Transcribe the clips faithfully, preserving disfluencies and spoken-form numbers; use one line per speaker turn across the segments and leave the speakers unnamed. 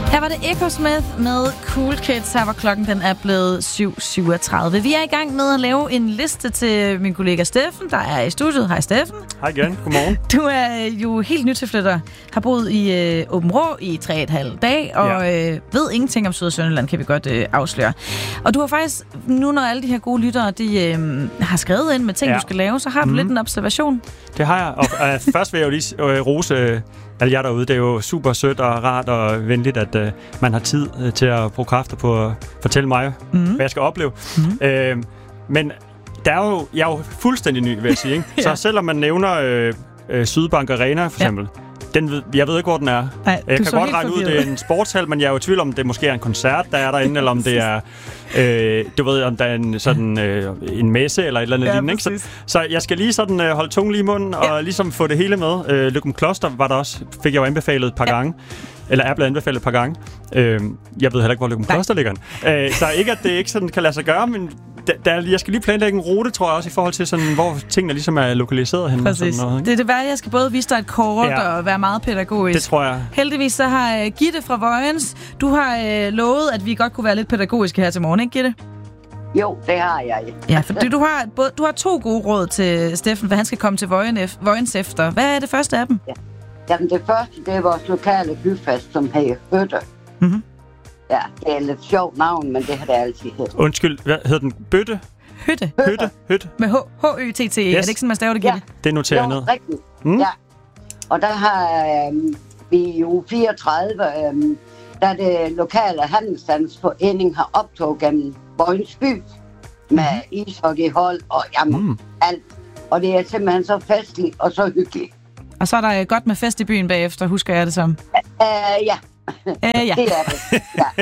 Her var det Echo Smith med Cool Kids. Her var klokken, den er blevet syv syvogtredive. Vi er i gang med at lave en liste til min kollega Steffen, der er i studiet. Hej Steffen.
Hej igen, godmorgen.
Du er jo helt nytilflytter, har boet i øh, Aabenraa i tre og et halvt dag, og ja. øh, ved ingenting om Syd- og Sønderjylland, kan vi godt øh, afsløre. Og du har faktisk, nu når alle de her gode lyttere, de øh, har skrevet ind med ting, ja. du skal lave, så har du mm. lidt en observation.
Det har jeg, og øh, først vil jeg jo lige øh, rose øh, alle jer derude. Det er jo super sødt og rart og venligt, at øh, man har tid øh, til at bruge kræfter på at fortælle mig, mm. hvad jeg skal opleve. Mm. Øh, men der er jo, jeg er jo fuldstændig ny, vil jeg sige. Ikke? ja. Så selvom man nævner øh, øh, Sydbank Arena, for eksempel, ja. Den ved, jeg ved ikke, hvor den er.
Nej,
jeg kan godt regne ud, det er en sportshal, men jeg er jo i tvivl om, det måske er en koncert, der er derinde, eller om det er, øh, du ved, om der er en, sådan, øh, en messe, eller et eller andet ja, lignende. Ikke? Så, så jeg skal lige sådan øh, holde tungen lige i munden, ja. og ligesom få det hele med. Øh, Løgum Kloster var der også, fik jeg jo anbefalet et par ja. gange. Eller er blevet anbefalet et par gange. Øh, jeg ved heller ikke, hvor Løgum Kloster ligger. Øh, så ikke, at det ikke sådan kan lade sig gøre, men der, jeg skal lige planlægge en rute, tror jeg også, i forhold til, sådan, hvor tingene ligesom er lokaliseret henne.
Præcis.
Sådan noget,
det er det værd, jeg skal både vise dig et kort ja. og være meget pædagogisk.
Det tror jeg.
Heldigvis så har uh, Gitte fra Vojens, du har uh, lovet, at vi godt kunne være lidt pædagogiske her til morgen, ikke Gitte?
Jo, det har jeg.
Ja, for du har, både, du har to gode råd til Steffen, hvad han skal komme til Vojens efter. Hvad er det første af dem?
Ja. Jamen det første, det er vores lokale byfest, som hedder Høtte.
Mm-hmm.
Ja, det er et lidt sjovt navn, men det har det altid heddet.
Undskyld, hvad hedder den? Bøtte?
Høtte.
Høtte. Høtte.
Med H-Ø-T-T-E. Yes. Er det ikke sådan, man staver det, Gitte?
Ja.
Det noterer jeg ned.
rigtigt. Mm. Ja. Og der har øhm, vi i uge fireogtredive, øhm, der det lokale handelsstandsforening har optog gennem Vojens by med mm. ishockeyhold og jamen, mm. alt. Og det er simpelthen så festligt og så hyggeligt.
Og så er der godt med fest i byen bagefter, husker jeg det som.
Uh, ja.
Uh, ja.
Det er det. Ja.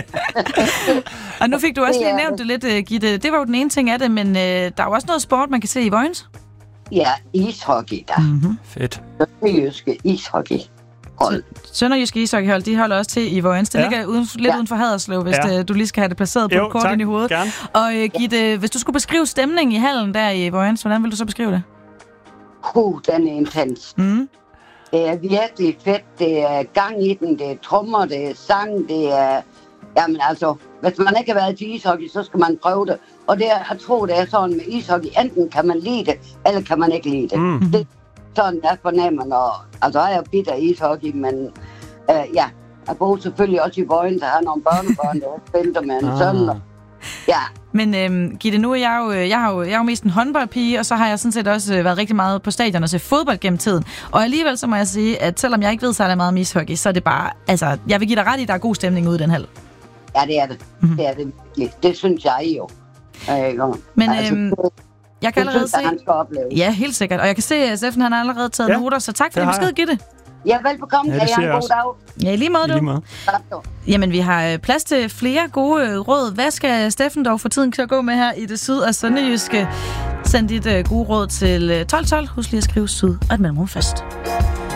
Og nu fik du også lige nævnt det lidt, Gitte. Det var jo den ene ting af det, men uh, der er jo også noget sport, man kan se i Vojens.
Ja, ishockey der.
Mm-hmm.
Fedt.
Sønderjyske ishockey. Hold.
Sønderjyske ishockeyhold, de holder også til i Vojens. Det ja. ligger uden, lidt ja. uden for Haderslev, hvis ja. det, du lige skal have det placeret på jo, et kort ind i hovedet.
Gerne.
Og uh, Gitte, hvis du skulle beskrive stemningen i hallen der i Vojens, hvordan vil du så beskrive det?
Uh, den er intens.
Mm.
Det er virkelig fedt. Det er gang i den. Det er trommer, det er sang, det er... Jamen altså, hvis man ikke har været til ishockey, så skal man prøve det. Og det er, jeg tror, det er sådan med ishockey. Enten kan man lide det, eller kan man ikke lide det. Mm. Det er sådan, jeg fornemmer, når... Altså, jeg er jo bitter ishockey, men... Øh, ja, jeg bor selvfølgelig også i Vojens, og har nogle børnebørn, der spiller med en ah. søn. Og, ja.
Men øhm, Gitte, nu er jeg jo, jeg har jo, jeg er jo mest en håndboldpige, og så har jeg sådan set også været rigtig meget på stadion og se fodbold gennem tiden. Og alligevel så må jeg sige, at selvom jeg ikke ved særlig meget om ishockey, så er det bare, altså, jeg vil give dig ret i, at der er god stemning ude i den hal.
Ja, det er det. Mm-hmm. Det er det virkelig. Det synes jeg jo. Øh,
Men
altså,
øhm, jeg kan
det
allerede
synes,
se...
at han skal opleve.
Ja, helt sikkert. Og jeg kan se, at Steffen han har allerede taget ja. noter, så tak for din besked, Gitte.
Ja, velbekomme.
Ja,
kan I have en god dag?
Ja, i lige måde, du.
I lige måde.
Jamen, vi har plads til flere gode råd. Hvad skal Steffen dog for tiden til at gå med her i det syd- og sønderjyske? Send dit uh, gode råd til tolv tolv. Husk lige at skrive syd og et mellemrum først.